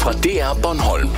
fra DR Bornholm.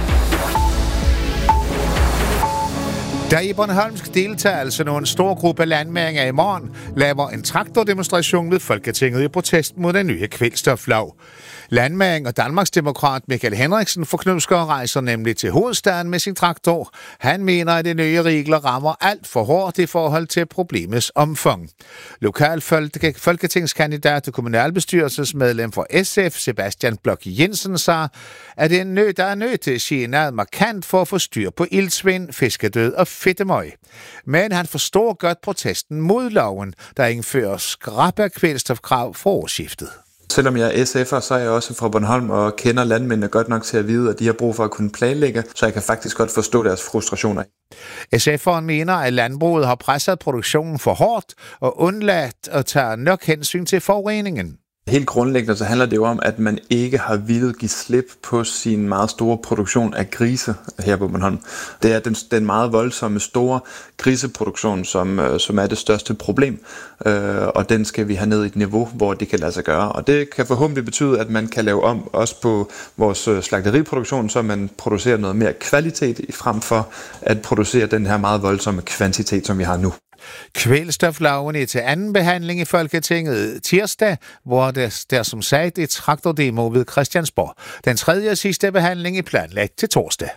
Der i Bornholmsk deltagelse nu en stor gruppe landmænd i morgen laver en traktordemonstration ved Folketinget i protest mod den nye kvælstoflov. Landmand og Danmarksdemokrat Michael Henriksen fra Knudsker rejser nemlig til hovedstaden med sin traktor. Han mener, at de nye regler rammer alt for hårdt i forhold til problemets omfang. Lokal folketingskandidat og kommunalbestyrelsesmedlem for SF, Sebastian Bloch Jensen, sagde, at der er nødt til at sige markant for at få styr på ildsvind, fiskedød og fedtemøg. Men han forstår godt protesten mod loven, der indfører skrappe kvælstofkrav for årsskiftet. Selvom jeg er SF'er, så er jeg også fra Bornholm og kender landmændene godt nok til at vide, at de har brug for at kunne planlægge, så jeg kan faktisk godt forstå deres frustrationer. SF'eren mener, at landbruget har presset produktionen for hårdt og undladt at tage nok hensyn til forureningen. Helt grundlæggende så handler det jo om, at man ikke har villet give slip på sin meget store produktion af grise her på Bornholm. Det er den meget voldsomme store griseproduktion, som er det største problem, og den skal vi have ned i et niveau, hvor det kan lade sig gøre. Og det kan forhåbentlig betyde, at man kan lave om også på vores slagteriproduktion, så man producerer noget mere kvalitet frem for at producere den her meget voldsomme kvantitet, som vi har nu. Kvælstofloven er til anden behandling i Folketinget tirsdag, hvor der som sagt et traktordemo ved Christiansborg. Den tredje og sidste behandling er planlagt til torsdag.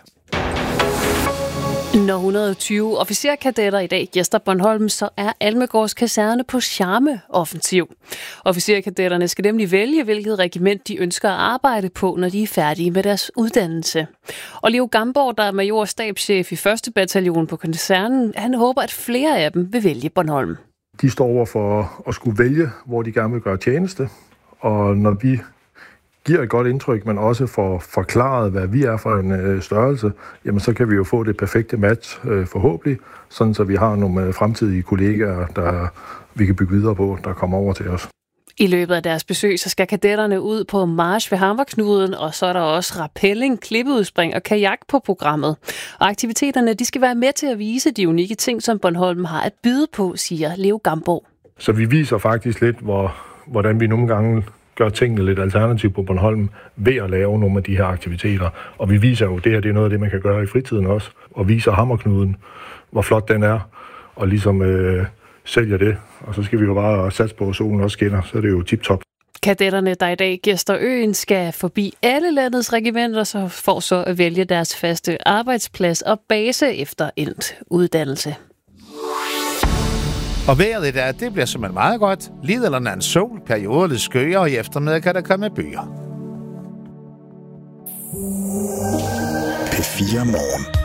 Når 120 officerkadetter i dag gæster Bornholm, så er Almegårds kaserne på charmeoffensiv. Officerkadetterne skal nemlig vælge, hvilket regiment de ønsker at arbejde på, når de er færdige med deres uddannelse. Og Leo Gamborg, der er majorstabschef i 1. bataljon på kasernen, han håber, at flere af dem vil vælge Bornholm. De står over for at skulle vælge, hvor de gerne vil gøre tjeneste, og når vi giver et godt indtryk, men også får forklaret, hvad vi er for en størrelse, jamen så kan vi jo få det perfekte match forhåbentlig, sådan så vi har nogle fremtidige kollegaer, der vi kan bygge videre på, der kommer over til os. I løbet af deres besøg, så skal kadetterne ud på march ved Hammerknuden, og så er der også rappelling, klippeudspring og kajak på programmet. Og aktiviteterne, de skal være med til at vise de unikke ting, som Bornholm har at byde på, siger Leo Gamborg. Så vi viser faktisk lidt, hvordan vi nogle gange gør tingene lidt alternativt på Bornholm ved at lave nogle af de her aktiviteter. Og vi viser jo, det her det er noget af det, man kan gøre i fritiden også, og viser Hammerknuden, hvor flot den er, og ligesom sælger det. Og så skal vi jo bare satse på, at solen også skinner, så er det jo tip-top. Kadetterne, der i dag gæster øen, skal forbi alle landets regimenter, så får så at vælge deres faste arbejdsplads og base efter endt uddannelse. Og vejret i dag, det bliver simpelthen meget godt. Lidt eller anden sol, perioder lidt skyer, og i eftermiddag kan der komme byer. P4 Morgen.